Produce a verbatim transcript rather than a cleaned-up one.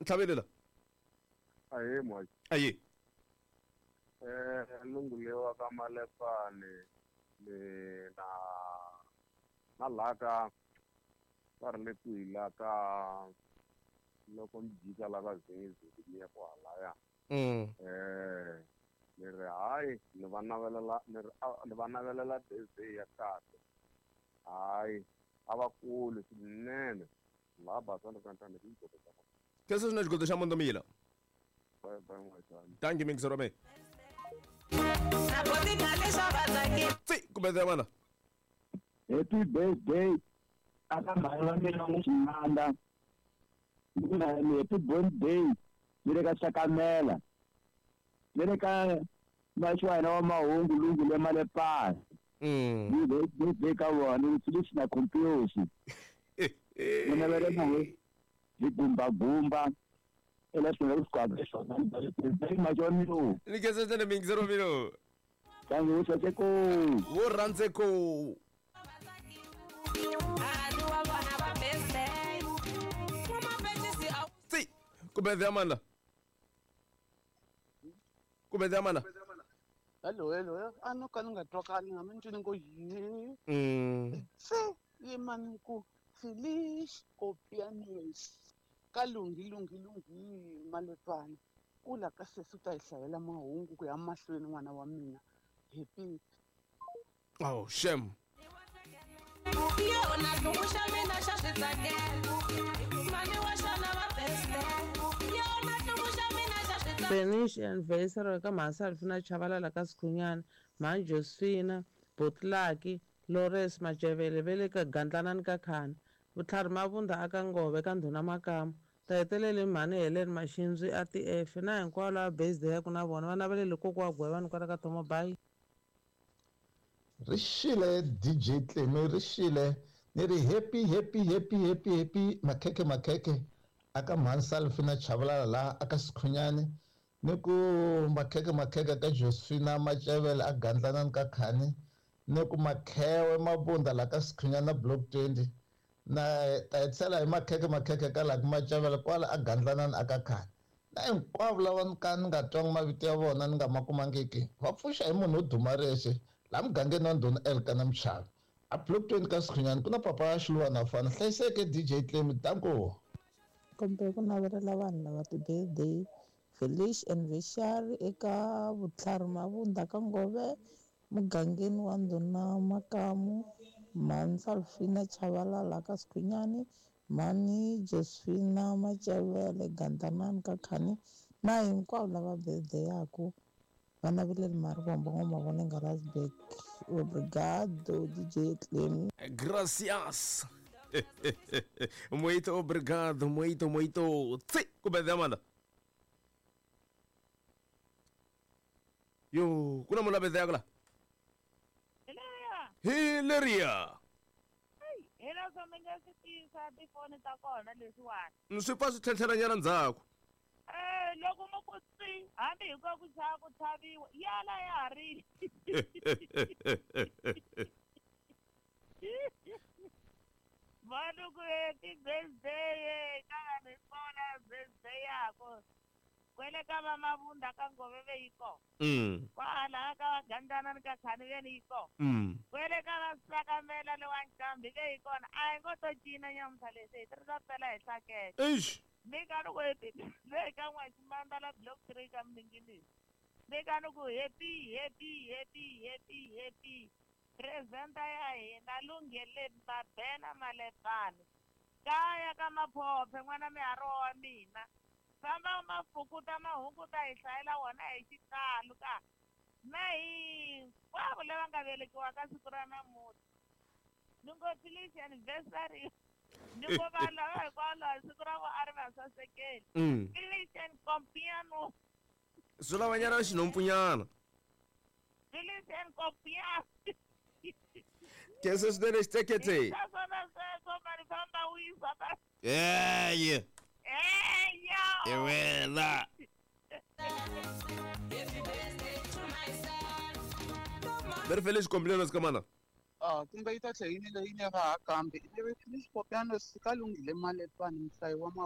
hlabelela Aye manje. aye Eh lungulewa ka Malepane le na na laka par le tuila ka loko mjika la ka zinzi le kwa la ya. mm Eh le re ai le bana velela le bana velela tse ya kahle. Ai abakulu sinene la ba tsana kanta ne dintho tsa ka. ke se sena digoto xa mondomila Bye bye mwana. thank you mixerome tsi kumbe mana Happy birthday aka mhani wa mina n'wiximanda mina happy birthday ni le ka Sakamela ni le ka maxwana wa mahungu lungu le Malepane mm ni birthday ka vona ni tsisi na computer mina vele nawe ni gumba gumba ela swi squad swona ni birthday majoni lo ni ke se sena mixerome lo kangi usase ko wo rantse ko tsi kumbe mana kumbe mana Hello, hello. Ano ka nga twakali nga mintuni ko yi. mm Se yemani ku Feliz Kopianos. Kalungi lungi lungi Malepane. Kula ka sesi ta ihlayela mahungu ku ya mahlweni n'wana wa mina. Happy. oh shem Yona tumusha mina shashitsakela. Mani wa shana va beste. Yona tumusha mina shashitsakela. Finish anniversary ka Masalfina Chavalala ka Skhunyana, Ma Josephina, Botlaki, Lores Majevele vele ka Gandlanani ka Khani, Vutlhari Mavunda aka Ngove ka Ndhuna Makamu, ta hetelele mhani Helen Mashinzwi a T F na hinkwavo lava birthday ya ku na vona va navelele koko wa Gwevani kwala ka Tomo Bay. Rishile D J Tlemi rishile ni ri happy happy happy happy happy makeke makeke aka Masalfina Chavalala la aka Skhunyani ni ku makeke makeke ka Josephina Machevele a Gandlanani ka Khani ni ku makhewe Mabunda la ka Skhunyana block twenty na ta etsela hi makeke makeke ka la Machevele kwala a Gandlanani aka Khani na hinkwavo lava ni ka ni nga twanga mavito ya vona ni nga ma kumangiki va pfuxa hi munhu wo duma rexe la mugangeni wa Ndhuna Elka na Mchava a block twenty ka Skhunyani ku na papa Xilwa na fana hlayiseke D J Tlemi tanko Kumbe ku navelela vanhu lava ti-birthday Feliz anniversary eka Vutlhari Mavunda ka Ngove mugangeni wa Ndhuna Makamu, Masalfina Chavalala ka Skhunyani, Mani Josephina Machevele Gandlanani ka Khani na hinkwavo lava birthday yaku va navelele Marivombo N'wamavone Rasbeck. Obrigado D J Tlemi. gracias muito obrigado muito muito tsi kumbe mana yo kuna munhu birthday yakula Hileya. hileria Hey, hela swo mi nga swi tisa tifoni ta kona leswiwani. swi pfa swi tlhentlhelanyana ndzhaku Eh, loko mo ku tsi, hambi hi ko ku chava ku chaviwa, yala ya ha ri. Vanhu ku happy birthday, ka nga ni kona birthday yako. Kwele ka Mamabunda ka Ngove ve yiko. mm Kwala ka Gandlanani ka Khani ve ni yiko. mm Kwele ka va Sakamela le wa Ncambi ve yi kona. A hi ngo to cina nyamutlha leswi hi tirhisa phela hi hlakela. eish Ni ka loko happy le ka N'weximanda la block three ka Mlingini. Ni ka loko happy happy happy happy happy. Presenta ya hina Lungele Mbabena Malepane. Kaya ka Maphophe n'wana miharo wa mina. Famba mafukuta mahunguta hi hlayela wona hi xitalo ka. Na hinkwavo lava nga velekiwa ka siku ra namuntlha. Ni ngo Feliz anniversary. Ni ngo vanhu lava hikwalaho siku ra vo a ri va sasekeli. mm Feliz Kopiano. swi lavanyana xinhompfunyana Feliz Kopiano. ke se swinene xitekete Sa swona sweswo mani famba wisa ba. eye Eh yo. ewela very feliz cumpleaños ka mana Ah, kumbe yi ta tlhela yi ni leyi ni nga ha kambe. Ivi Feliz Kopianos ka lunghile Malepane muhlayi wa